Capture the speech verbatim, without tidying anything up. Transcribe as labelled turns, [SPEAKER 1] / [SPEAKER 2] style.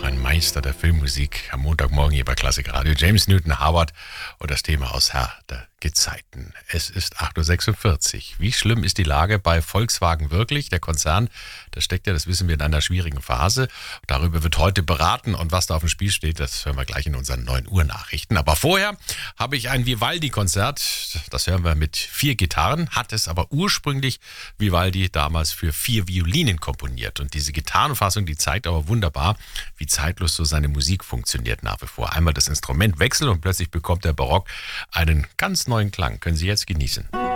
[SPEAKER 1] auch ein Meister der Filmmusik am Montagmorgen hier bei Klassik Radio. James Newton Howard und das Thema aus Herr der Gezeiten. Es ist acht Uhr sechsundvierzig. Wie schlimm ist die Lage bei Volkswagen wirklich? Der Konzern, der steckt ja, das wissen wir, in einer schwierigen Phase. Darüber wird heute beraten und was da auf dem Spiel steht, das hören wir gleich in unseren neun Uhr Nachrichten. Aber vorher habe ich ein Vivaldi-Konzert. Das hören wir mit vier Gitarren, hat es aber ursprünglich Vivaldi damals für vier Violinen komponiert. Und diese Gitarrenfassung, die zeigt aber wunderbar, wie zeitlos so seine Musik funktioniert nach wie vor. Einmal das Instrument wechseln und plötzlich bekommt der Barock einen ganz neuen Klang. Können Sie jetzt genießen.